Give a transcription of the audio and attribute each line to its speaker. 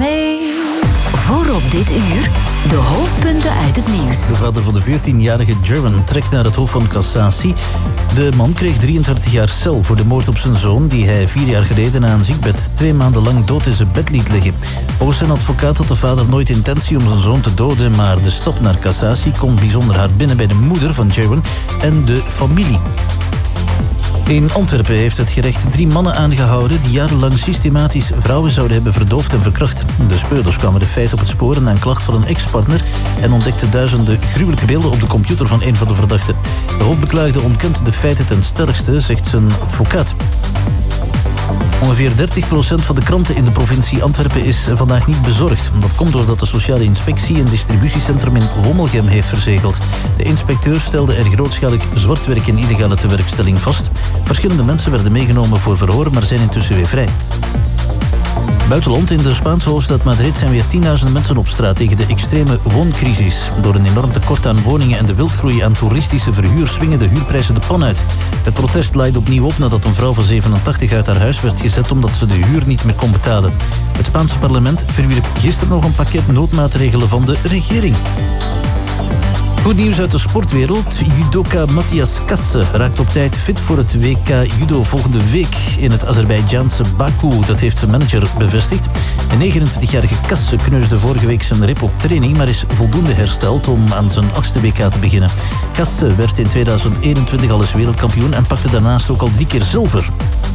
Speaker 1: me. Voor op dit uur de hoofdpunten uit het nieuws.
Speaker 2: De vader van de 14-jarige Jaron trekt naar het Hof van Cassatie. De man kreeg 33 jaar cel voor de moord op zijn zoon, die hij 4 jaar geleden na een ziekbed 2 maanden lang dood in zijn bed liet liggen. Volgens zijn advocaat had de vader nooit intentie om zijn zoon te doden, maar de stap naar cassatie komt bijzonder hard binnen bij de moeder van Jaron en de familie. In Antwerpen heeft het gerecht 3 mannen aangehouden die jarenlang systematisch vrouwen zouden hebben verdoofd en verkracht. De speurders kwamen de feiten op het spoor na een klacht van een ex-partner en ontdekten duizenden gruwelijke beelden op de computer van een van de verdachten. De hoofdbeklaagde ontkent de feiten ten sterkste, zegt zijn advocaat. Ongeveer 30% van de kranten in de provincie Antwerpen is vandaag niet bezorgd. Dat komt doordat de sociale inspectie een distributiecentrum in Wommelgem heeft verzegeld. De inspecteur stelde er grootschalig zwartwerk en illegale tewerkstelling vast. Verschillende mensen werden meegenomen voor verhoor, maar zijn intussen weer vrij. Buitenland, in de Spaanse hoofdstad Madrid zijn weer 10.000 mensen op straat tegen de extreme wooncrisis. Door een enorm tekort aan woningen en de wildgroei aan toeristische verhuur swingen de huurprijzen de pan uit. Het protest laaide opnieuw op nadat een vrouw van 87 uit haar huis werd gezet omdat ze de huur niet meer kon betalen. Het Spaanse parlement verwierp gisteren nog een pakket noodmaatregelen van de regering. Goed nieuws uit de sportwereld. Judoka Matthias Kasse raakt op tijd fit voor het WK Judo volgende week in het Azerbeidzjaanse Baku. Dat heeft zijn manager bevestigd. De 29-jarige Kasse kneusde vorige week zijn rib op training, maar is voldoende hersteld om aan zijn 8e WK te beginnen. Kasse werd in 2021 al eens wereldkampioen en pakte daarnaast ook al 3 keer zilver.